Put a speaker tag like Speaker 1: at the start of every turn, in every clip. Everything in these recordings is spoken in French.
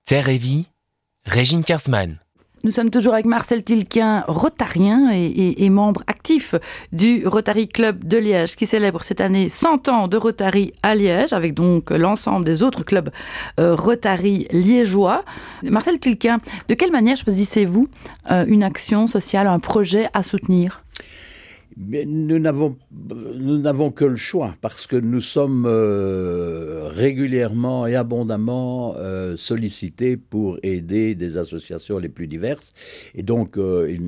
Speaker 1: Terre et Vie, Régine Kersman.
Speaker 2: Nous sommes toujours avec Marcel Tilquin, rotarien et membre actif du Rotary Club de Liège qui célèbre cette année 100 ans de Rotary à Liège avec donc l'ensemble des autres clubs Rotary liégeois. Marcel Tilquin, de quelle manière choisissez-vous une action sociale, un projet à soutenir ?
Speaker 3: Mais nous n'avons que le choix parce que nous sommes régulièrement et abondamment sollicités pour aider des associations les plus diverses. Et donc,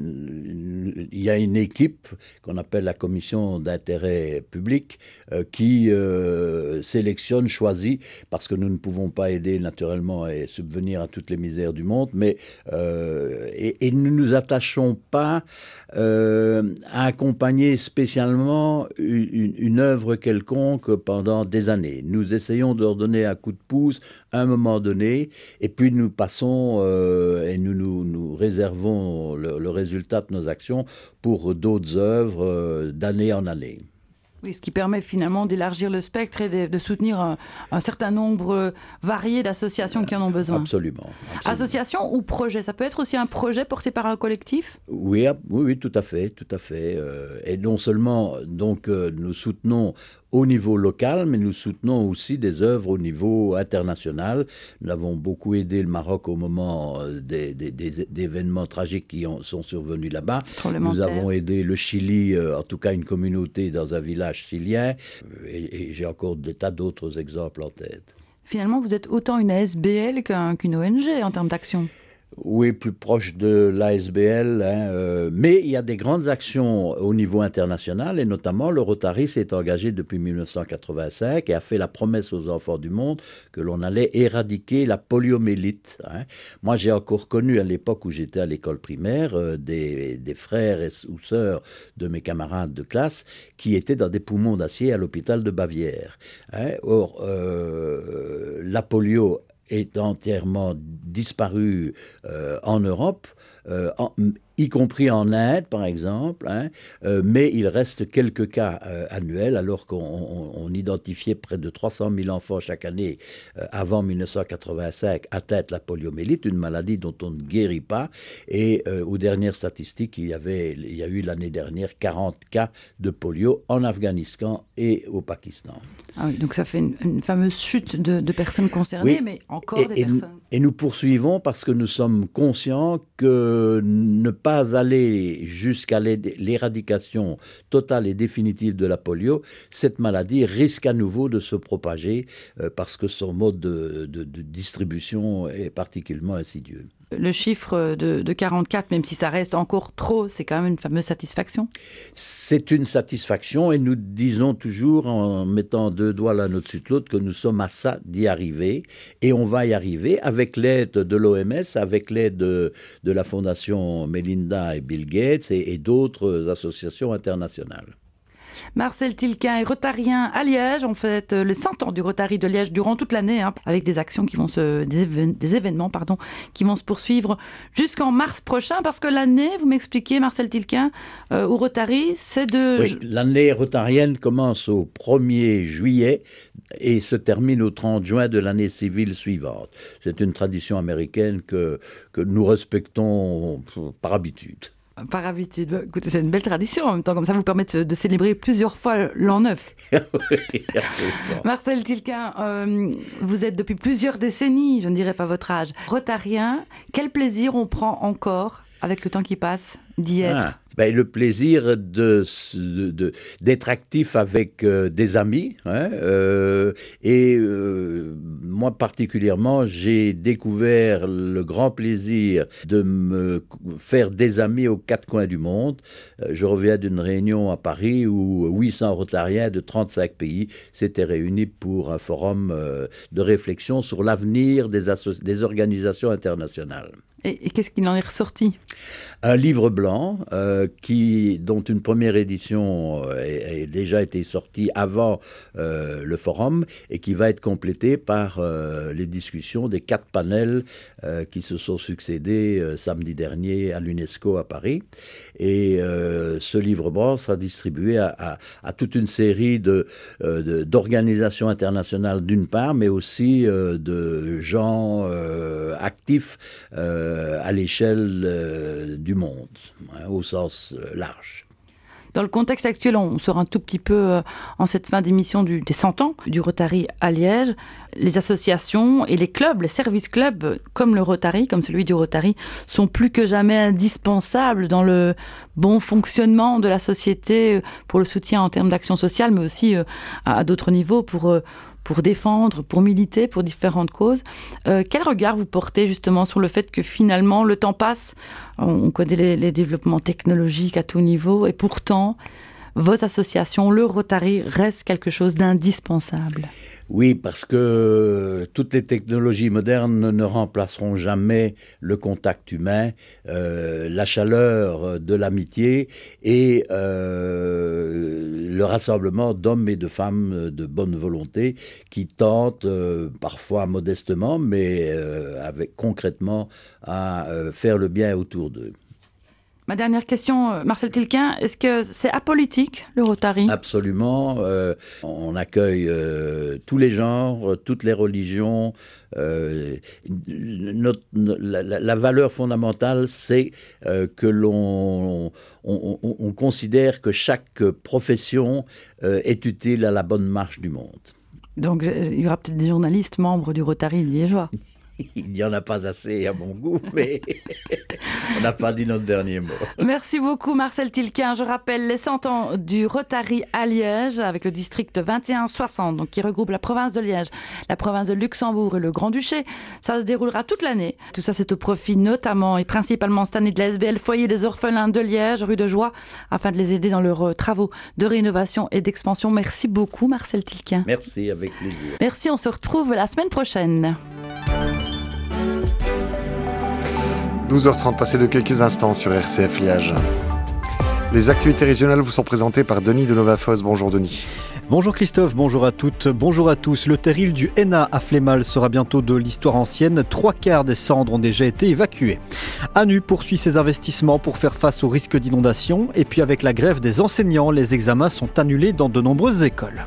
Speaker 3: il y a une équipe qu'on appelle la commission d'intérêt public qui sélectionne, choisit, parce que nous ne pouvons pas aider naturellement et subvenir à toutes les misères du monde, mais et nous ne nous attachons pas à accompagner spécialement une œuvre quelconque pendant des années. Nous essayons de leur donner un coup de pouce à un moment donné, et puis nous passons et nous réservons le résultat de nos actions pour d'autres œuvres d'année en année.
Speaker 2: Oui, ce qui permet finalement d'élargir le spectre et de soutenir un certain nombre varié d'associations qui en ont besoin.
Speaker 3: Absolument.
Speaker 2: Association ou projet, ça peut être aussi un projet porté par un collectif ?
Speaker 3: Oui, tout à fait. Et non seulement donc nous soutenons au niveau local, mais nous soutenons aussi des œuvres au niveau international. Nous avons beaucoup aidé le Maroc au moment des événements tragiques qui sont survenus là-bas. Nous avons aidé le Chili, en tout cas une communauté dans un village chilien, et j'ai encore des tas d'autres exemples en tête.
Speaker 2: Finalement, vous êtes autant une ASBL qu'une ONG en termes d'action.
Speaker 3: Oui, plus proche de l'ASBL, mais il y a des grandes actions au niveau international, et notamment le Rotary s'est engagé depuis 1985 et a fait la promesse aux enfants du monde que l'on allait éradiquer la poliomyélite. Moi, j'ai encore connu à l'époque où j'étais à l'école primaire des frères ou sœurs de mes camarades de classe qui étaient dans des poumons d'acier à l'hôpital de Bavière. Or, la polio est entièrement disparu en Europe, y compris en Inde, par exemple, mais il reste quelques cas annuels, alors qu'on identifiait près de 300 000 enfants chaque année avant 1985 atteints de la poliomyélite, une maladie dont on ne guérit pas, et aux dernières statistiques, il y a eu l'année dernière 40 cas de polio en Afghanistan et au Pakistan.
Speaker 2: Ah oui, donc ça fait une fameuse chute de personnes concernées, oui, mais encore des personnes.
Speaker 3: Et nous poursuivons parce que nous sommes conscients que ne pas aller jusqu'à l'éradication totale et définitive de la polio, cette maladie risque à nouveau de se propager parce que son mode de distribution est particulièrement insidieux.
Speaker 2: Le chiffre de 44, même si ça reste encore trop, c'est quand même une fameuse satisfaction.
Speaker 3: C'est une satisfaction et nous disons toujours, en mettant deux doigts l'un au-dessus de l'autre, que nous sommes à ça d'y arriver. Et on va y arriver avec l'aide de l'OMS, avec l'aide de la Fondation Melinda et Bill Gates et d'autres associations internationales.
Speaker 2: Marcel Tilquin est rotarien à Liège. On fête les 100 ans du Rotary de Liège durant toute l'année, avec des actions des événements qui vont se poursuivre jusqu'en mars prochain. Parce que l'année, vous m'expliquez, Marcel Tilquin, au Rotary, c'est de...
Speaker 3: Oui, l'année rotarienne commence au 1er juillet et se termine au 30 juin de l'année civile suivante. C'est une tradition américaine que nous respectons par habitude.
Speaker 2: Par habitude. Écoutez, c'est une belle tradition en même temps, comme ça vous permet de célébrer plusieurs fois l'an neuf.
Speaker 3: Oui,
Speaker 2: Marcel Tilquin, vous êtes depuis plusieurs décennies, je ne dirais pas votre âge, rotarien. Quel plaisir on prend encore, avec le temps qui passe, d'y être ?
Speaker 3: Le plaisir d'être actif avec des amis. Moi particulièrement, j'ai découvert le grand plaisir de me faire des amis aux quatre coins du monde. Je reviens d'une réunion à Paris où 800 rotariens de 35 pays s'étaient réunis pour un forum de réflexion sur l'avenir des organisations internationales.
Speaker 2: Et qu'est-ce qu'il en est ressorti ?
Speaker 3: Un livre blanc dont une première édition a déjà été sortie avant le forum et qui va être complété par les discussions des 4 panels qui se sont succédés samedi dernier à l'UNESCO à Paris. Et ce livre blanc sera distribué à toute une série d'organisations internationales d'une part, mais aussi de gens actifs à l'échelle du monde, au sens large.
Speaker 2: Dans le contexte actuel, on sort un tout petit peu en cette fin d'émission des 100 ans du Rotary à Liège. Les associations et les clubs, les services clubs comme le Rotary, comme celui du Rotary, sont plus que jamais indispensables dans le bon fonctionnement de la société pour le soutien en termes d'action sociale, mais aussi à d'autres niveaux pour défendre, pour militer, pour différentes causes. Quel regard vous portez justement sur le fait que finalement le temps passe, on connaît les développements technologiques à tout niveau, et pourtant vos associations, le Rotary, reste quelque chose d'indispensable?
Speaker 3: Oui, parce que toutes les technologies modernes ne remplaceront jamais le contact humain, la chaleur de l'amitié et le rassemblement d'hommes et de femmes de bonne volonté qui tentent, parfois modestement, mais concrètement, à faire le bien autour d'eux.
Speaker 2: Ma dernière question, Marcel Tilquin, est-ce que c'est apolitique, le Rotary ?
Speaker 3: Absolument. On accueille tous les genres, toutes les religions. La valeur fondamentale, c'est que l'on considère que chaque profession est utile à la bonne marche du monde. Donc,
Speaker 2: il y aura peut-être des journalistes membres du Rotary liégeois.
Speaker 3: Il n'y en a pas assez à mon goût, mais on n'a pas dit notre dernier mot.
Speaker 2: Merci beaucoup Marcel Tilquin. Je rappelle les 100 ans du Rotary à Liège avec le district 2160, donc qui regroupe la province de Liège, la province de Luxembourg et le Grand-Duché. Ça se déroulera toute l'année. Tout ça, c'est au profit notamment et principalement cette année de la SBL Foyer des Orphelins de Liège, rue de Joie, afin de les aider dans leurs travaux de rénovation et d'expansion. Merci beaucoup Marcel Tilquin.
Speaker 3: Merci, avec plaisir.
Speaker 2: Merci, on se retrouve la semaine prochaine.
Speaker 4: 12h30 passé de quelques instants sur RCF Liège. Les actualités régionales vous sont présentées par Denis de Novafos. Bonjour Denis.
Speaker 5: Bonjour Christophe, bonjour à toutes, bonjour à tous. Le terril du Henna à Flémal sera bientôt de l'histoire ancienne. 3/4 des cendres ont déjà été évacuées. ANU poursuit ses investissements pour faire face au risque d'inondation. Et puis avec la grève des enseignants, les examens sont annulés dans de nombreuses écoles.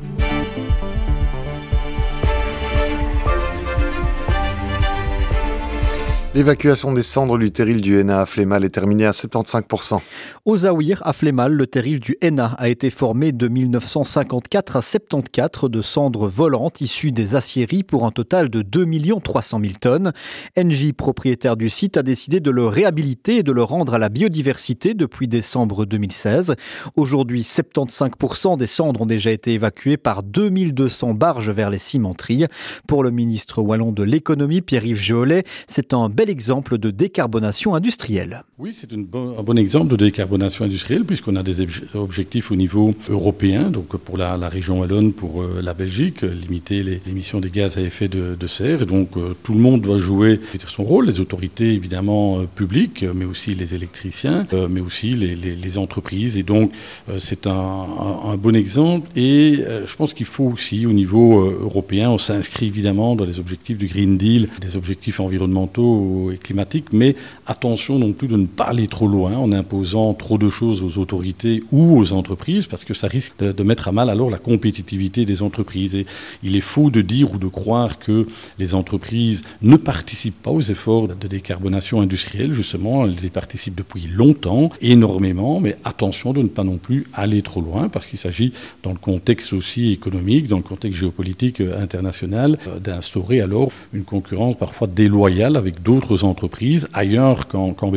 Speaker 4: L'évacuation des cendres du terril du Henna à Flémal est terminée à 75%.
Speaker 5: Au Zaouïr, à Flémal, le terril du Henna a été formé de 1954 à 74 de cendres volantes issues des aciéries pour un total de 2 300 000 tonnes. Engie, propriétaire du site, a décidé de le réhabiliter et de le rendre à la biodiversité depuis décembre 2016. Aujourd'hui, 75% des cendres ont déjà été évacuées par 2200 barges vers les cimenteries. Pour le ministre wallon de l'économie, Pierre-Yves Géolet, c'est un bel exemple de décarbonation industrielle.
Speaker 6: Oui, c'est un bon exemple de décarbonation industrielle puisqu'on a des objectifs au niveau européen, donc pour la région wallonne, pour la Belgique, limiter les émissions des gaz à effet de serre. Et donc tout le monde doit jouer son rôle, les autorités évidemment publiques, mais aussi les électriciens, mais aussi les entreprises. Et donc c'est un bon exemple. Et je pense qu'il faut aussi au niveau européen, on s'inscrit évidemment dans les objectifs du Green Deal, des objectifs environnementaux et climatiques, mais attention non plus de ne pas aller trop loin en imposant trop de choses aux autorités ou aux entreprises, parce que ça risque de mettre à mal alors la compétitivité des entreprises. Et il est faux de dire ou de croire que les entreprises ne participent pas aux efforts de décarbonation industrielle. Justement, elles y participent depuis longtemps, énormément, mais attention de ne pas non plus aller trop loin, parce qu'il s'agit, dans le contexte aussi économique, dans le contexte géopolitique international, d'instaurer alors une concurrence parfois déloyale avec d'autres entreprises ailleurs qu'en Belgique qui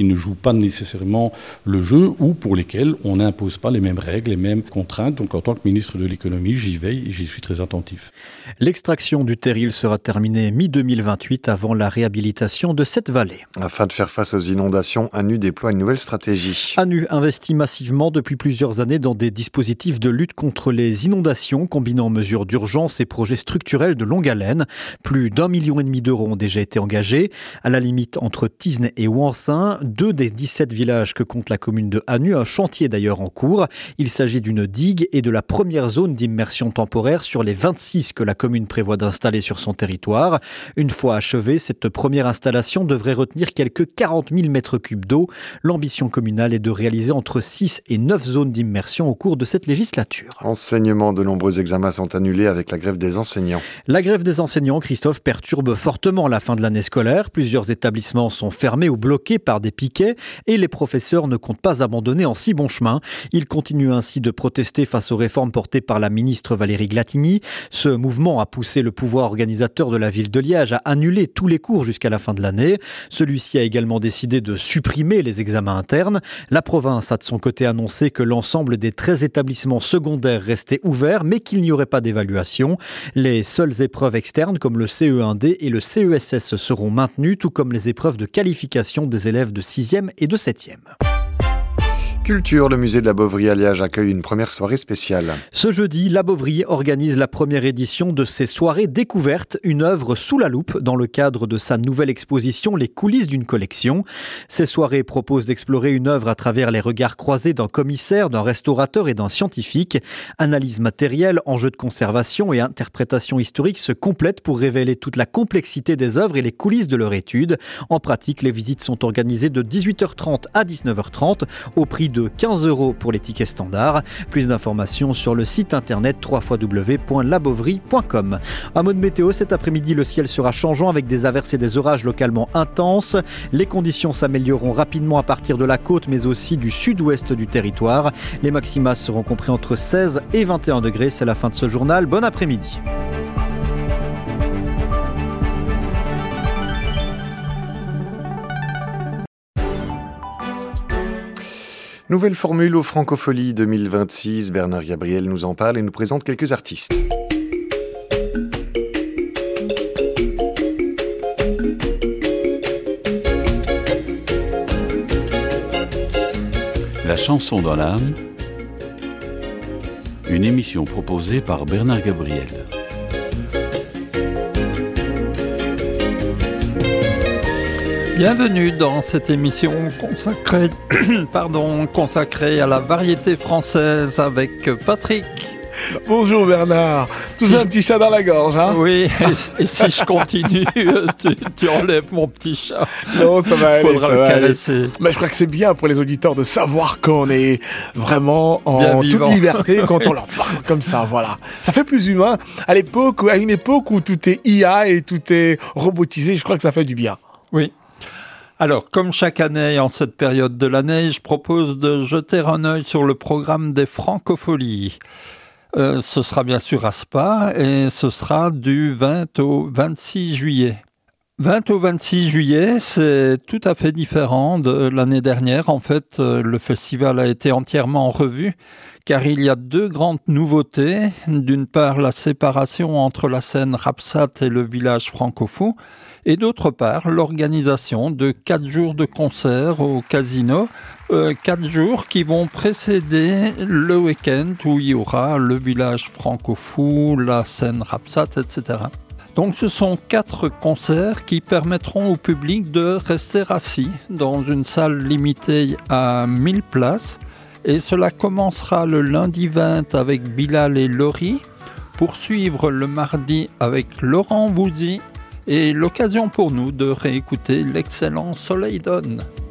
Speaker 6: ne jouent pas nécessairement le jeu ou pour lesquels on n'impose pas les mêmes règles, les mêmes contraintes. Donc en tant que ministre de l'économie, j'y veille et j'y suis très attentif.
Speaker 5: L'extraction du terril sera terminée mi-2028 avant la réhabilitation de cette vallée.
Speaker 4: Afin de faire face aux inondations, ANU déploie une nouvelle stratégie.
Speaker 5: ANU investit massivement depuis plusieurs années dans des dispositifs de lutte contre les inondations, combinant mesures d'urgence et projets structurels de longue haleine. Plus d'1,5 million d'euros ont déjà été engagés. À la limite entre Tisne et Ouanssin, 2 des 17 villages que compte la commune de ANU, un chantier d'ailleurs en cours. Il s'agit d'une digue et de la première zone d'immersion temporaire sur les 26 que la commune prévoit d'installer sur son territoire. Une fois achevée, cette première installation devrait retenir quelques 40 000 mètres cubes d'eau. L'ambition communale est de réaliser entre 6 et 9 zones d'immersion au cours de cette législature.
Speaker 4: Enseignement, de nombreux examens sont annulés avec la grève des enseignants.
Speaker 5: La grève des enseignants, Christophe, perturbe fortement la fin de l'année scolaire. Plusieurs établissements sont fermés ou bloqués par des piquets et les professeurs ne comptent pas abandonner en si bon chemin. Ils continuent ainsi de protester face aux réformes portées par la ministre Valérie Glatigny. Ce mouvement a poussé le pouvoir organisateur de la ville de Liège à annuler tous les cours jusqu'à la fin de l'année. Celui-ci a également décidé de supprimer les examens internes. La province a de son côté annoncé que l'ensemble des 13 établissements secondaires restaient ouverts, mais qu'il n'y aurait pas d'évaluation. Les seules épreuves externes, comme le CE1D et le CESS, seront maintenues, tout comme les épreuves de qualification des élèves de 6e et de 7e.
Speaker 4: Culture, le musée de la Boveri à Liège accueille une première soirée spéciale.
Speaker 5: Ce jeudi, la Boveri organise la première édition de ses soirées découvertes, une œuvre sous la loupe dans le cadre de sa nouvelle exposition Les coulisses d'une collection. Ces soirées proposent d'explorer une œuvre à travers les regards croisés d'un commissaire, d'un restaurateur et d'un scientifique. Analyse matérielle, enjeux de conservation et interprétation historique se complètent pour révéler toute la complexité des œuvres et les coulisses de leur étude. En pratique, les visites sont organisées de 18h30 à 19h30 au prix de 15 € pour les tickets standards. Plus d'informations sur le site internet www.laboveri.com. Un mode météo, cet après-midi, le ciel sera changeant avec des averses et des orages localement intenses. Les conditions s'amélioreront rapidement à partir de la côte, mais aussi du sud-ouest du territoire. Les maxima seront compris entre 16 et 21 degrés. C'est la fin de ce journal. Bon après-midi.
Speaker 4: Nouvelle formule au Francophonie 2026. Bernard Gabriel nous en parle et nous présente quelques artistes.
Speaker 7: La chanson dans l'âme, une émission proposée par Bernard Gabriel.
Speaker 8: Bienvenue dans cette émission consacrée à la variété française avec Patrick.
Speaker 9: Bonjour Bernard, toujours un petit chat dans la gorge, hein?
Speaker 8: Oui, et si je continue, tu enlèves mon petit chat.
Speaker 9: Non, ça va aller,
Speaker 8: faudra le caresser.
Speaker 9: Mais je crois que c'est bien pour les auditeurs de savoir qu'on est vraiment en toute liberté quand on leur parle comme ça, voilà. Ça fait plus humain. À une époque où tout est IA et tout est robotisé, je crois que ça fait du bien.
Speaker 8: Oui. Alors, comme chaque année en cette période de l'année, je propose de jeter un œil sur le programme des Francopholies. Ce sera bien sûr à Spa et ce sera du 20 au 26 juillet. 20 au 26 juillet, c'est tout à fait différent de l'année dernière. En fait, le festival a été entièrement revu car il y a 2 grandes nouveautés. D'une part, la séparation entre la scène Rapsat et le village francophone. Et d'autre part, l'organisation de 4 jours de concerts au casino, 4 jours qui vont précéder le week-end où il y aura le village francophone, la scène Rapsat, etc. Donc ce sont 4 concerts qui permettront au public de rester assis dans une salle limitée à 1000 places. Et cela commencera le lundi 20 avec Bilal et Laurie, pour suivre le mardi avec Laurent Vousy, et l'occasion pour nous de réécouter l'excellent Soleil Donne.